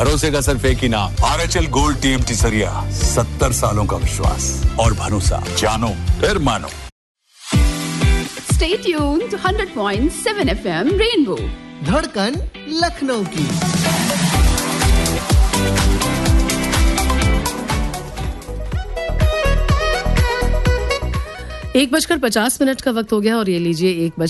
भरोसे का सिर्फ एक ही नाम, RHL गोल्ड TMT सरिया। 70 सालों का विश्वास और भरोसा, जानो फिर मानो। Stay tuned to 100.7 FM Rainbow. धड़कन लखनऊ की। 1:50 का वक्त हो गया और ये लीजिए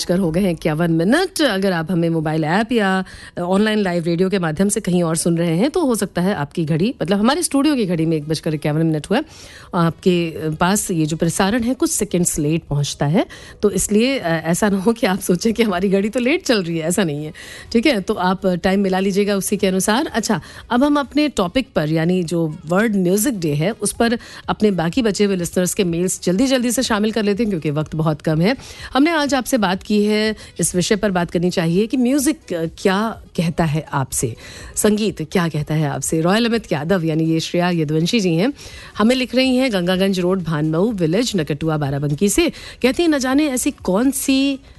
1:51। अगर आप हमें मोबाइल ऐप या ऑनलाइन लाइव रेडियो के माध्यम से कहीं और सुन रहे हैं तो हो सकता है आपकी घड़ी, मतलब हमारे स्टूडियो की घड़ी में 1:51 हुआ है, आपके पास ये जो प्रसारण है कुछ सेकंड्स लेट पहुंचता है, तो इसलिए ऐसा ना हो कि आप सोचें कि हमारी घड़ी तो लेट चल रही है, ऐसा नहीं है, ठीक है। तो आप टाइम मिला लीजिएगा उसी के अनुसार। अच्छा, अब हम अपने टॉपिक पर यानी जो वर्ल्ड म्यूजिक डे है उस पर अपने बाकी बचे हुए लिसनर्स के मेल्स जल्दी से शामिल कर लेते हैं क्योंकि वक्त बहुत कम है। हमने आज आपसे बात की है, इस विषय पर बात करनी चाहिए कि म्यूजिक क्या कहता है आपसे, संगीत क्या कहता है आपसे। रॉयल अमित यादव यानी ये श्रेया यदुवंशी जी हैं, हमें लिख रही हैं गंगागंज रोड, भानमऊ विलेज, नकटुआ, बाराबंकी से। कहती हैं न जाने ऐसी कौन सी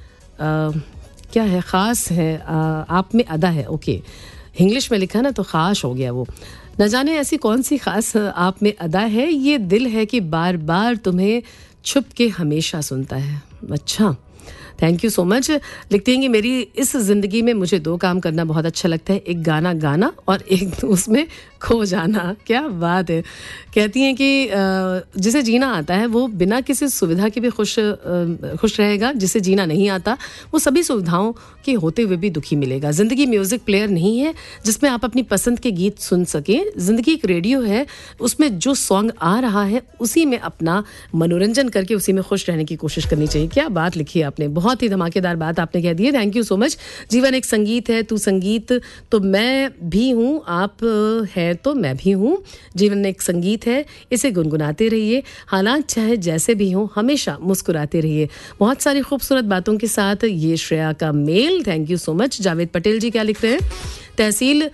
क्या है खास है आप में अदा है। ओके, इंग्लिश में लिखा ना तो खास हो गया वो। न जाने ऐसी कौन सी खास आप में अदा है, ये दिल है कि बार बार तुम्हें छुप के हमेशा सुनता है। अच्छा, थैंक यू सो मच। लिखती हैं कि मेरी इस ज़िंदगी में मुझे 2 काम करना बहुत अच्छा लगता है, एक गाना गाना और एक उसमें खो जाना। क्या बात है। कहती हैं कि जिसे जीना आता है वो बिना किसी सुविधा के भी खुश रहेगा, जिसे जीना नहीं आता वो सभी सुविधाओं के होते हुए भी दुखी मिलेगा। ज़िंदगी म्यूज़िक प्लेयर नहीं है जिसमें आप अपनी पसंद के गीत सुन सकें, ज़िंदगी एक रेडियो है, उसमें जो सॉन्ग आ रहा है उसी में अपना मनोरंजन करके उसी में खुश रहने की कोशिश करनी चाहिए। क्या बात लिखी है आपने, बहुत ही धमाकेदार बात आपने कह दी है, थैंक यू सो मच। जीवन एक संगीत है, तू संगीत तो मैं भी हूँ, आप है तो मैं भी हूँ। जीवन एक संगीत है, इसे गुनगुनाते रहिए, हालात चाहे जैसे भी हों हमेशा मुस्कुराते रहिए। बहुत सारी खूबसूरत बातों के साथ ये श्रेया का mail, thank you so much. Javed Patel जी क्या लिख रहे हैं, तहसील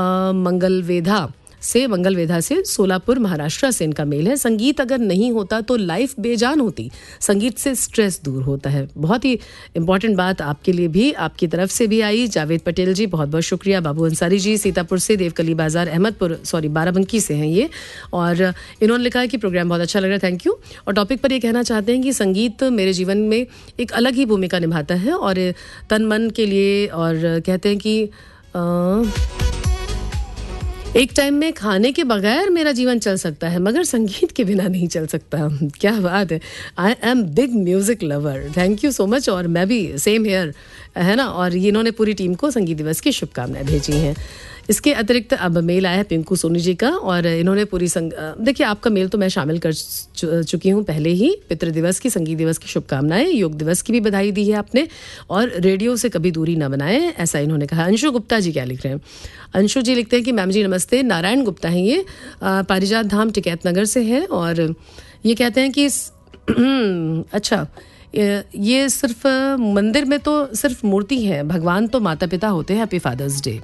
मंगलवेधा से सोलापुर महाराष्ट्र से इनका मेल है। संगीत अगर नहीं होता तो लाइफ बेजान होती, संगीत से स्ट्रेस दूर होता है। बहुत ही इंपॉर्टेंट बात आपके लिए भी, आपकी तरफ से भी आई जावेद पटेल जी, बहुत बहुत शुक्रिया। बाबू अंसारी जी सीतापुर से, देवकली बाजार बाराबंकी से हैं ये, और इन्होंने लिखा है कि प्रोग्राम बहुत अच्छा लग रहा है, थैंक यू। और टॉपिक पर ये कहना चाहते हैं कि संगीत मेरे जीवन में एक अलग ही भूमिका निभाता है और तन मन के लिए, और कहते हैं कि एक टाइम में खाने के बगैर मेरा जीवन चल सकता है मगर संगीत के बिना नहीं चल सकता। क्या बात है, I am big music lover, thank you so much. और मैं भी सेम हेयर, है ना। और इन्होंने पूरी टीम को संगीत दिवस की शुभकामनाएं भेजी हैं। इसके अतिरिक्त अब मेल आया है पिंकू सोनी जी का, और इन्होंने पूरी देखिए आपका मेल तो मैं शामिल कर चुकी हूँ पहले ही। पितृ दिवस की, संगीत दिवस की शुभकामनाएं, योग दिवस की भी बधाई दी है आपने, और रेडियो से कभी दूरी ना बनाए, ऐसा इन्होंने कहा। अंशु गुप्ता जी क्या लिख रहे हैं, अंशु जी लिखते हैं कि मैम जी नमस्ते, नारायण गुप्ता हैं ये, पारिजात धाम टिकैत नगर से हैं, और ये कहते हैं कि अच्छा, ये सिर्फ मंदिर में तो सिर्फ मूर्ति है, भगवान तो माता पिता होते हैं, हैप्पी फादर्स डे।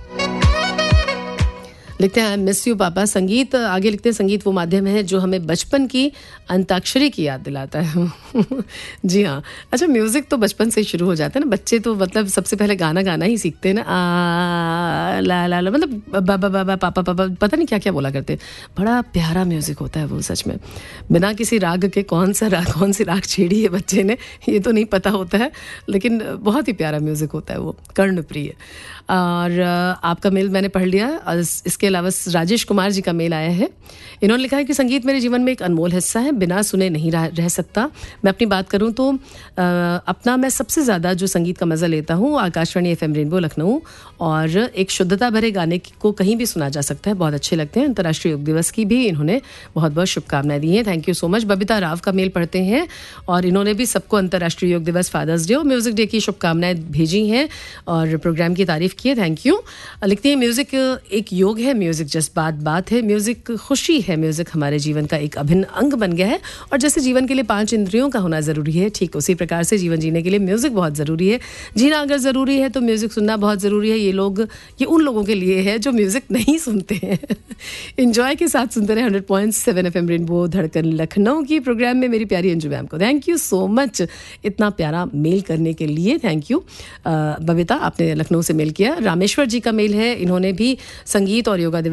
लिखते हैं मिस यू पापा। संगीत आगे लिखते हैं, संगीत वो माध्यम है जो हमें बचपन की अंताक्षरी की याद दिलाता है। जी हाँ, अच्छा, म्यूजिक तो बचपन से ही शुरू हो जाता है ना, बच्चे तो मतलब सबसे पहले गाना गाना ही सीखते हैं ना, ला ला ला, मतलब बाबा बाबा पापा पापा, पता नहीं क्या क्या बोला करते। बड़ा प्यारा म्यूजिक होता है वो, सच में, बिना किसी राग के कौन सी राग छेड़ी है बच्चे ने ये तो नहीं पता होता है, लेकिन बहुत ही प्यारा म्यूजिक होता है वो, कर्णप्रिय। और आपका मेल मैंने पढ़ लिया। इसके अलावा राजेश कुमार जी का मेल आया है, इन्होंने लिखा है कि संगीत मेरे जीवन में एक अनमोल हिस्सा है, बिना सुने नहीं रह सकता। मैं अपनी बात करूं तो मैं सबसे ज़्यादा जो संगीत का मज़ा लेता हूँ आकाशवाणी FM रेनबो लखनऊ, और एक शुद्धता भरे गाने को कहीं भी सुना जा सकता है, बहुत अच्छे लगते हैं। अंतर्राष्ट्रीय योग दिवस की भी इन्होंने बहुत बहुत शुभकामनाएं दी हैं, thank you so much. Babita Rao का मेल पढ़ते हैं, और इन्होंने भी सबको अंतर्राष्ट्रीय योग दिवस, फादर्स डे और म्यूज़िक डे की शुभकामनाएं भेजी हैं और प्रोग्राम की तारीफ की है, थैंक यू। लिखती है म्यूज़िक एक योग है, म्यूज़िक जज्बात बात है, म्यूज़िक खुशी है, म्यूज़िक हमारे जीवन का एक अभिन्न अंग बन गया है, और जैसे जीवन के लिए 5 इंद्रियों का होना ज़रूरी है, ठीक उसी प्रकार से जीवन जीने के लिए म्यूज़िक बहुत ज़रूरी है। जीना अगर ज़रूरी है तो म्यूज़िक सुनना बहुत ज़रूरी है। ये उन लोगों के लिए है जो म्यूज़िक नहीं सुनते हैं। इंजॉय के साथ सुनते रहे 100.7 FM रेनबो धड़कन लखनऊ की प्रोग्राम में मेरी प्यारी अंजू मैम को थैंक यू सो मच इतना प्यारा मेल करने के लिए, थैंक यू। बबीता, आपने लखनऊ से मेल किया। रामेश्वर जी का मेल है, इन्होंने भी संगीत और योगा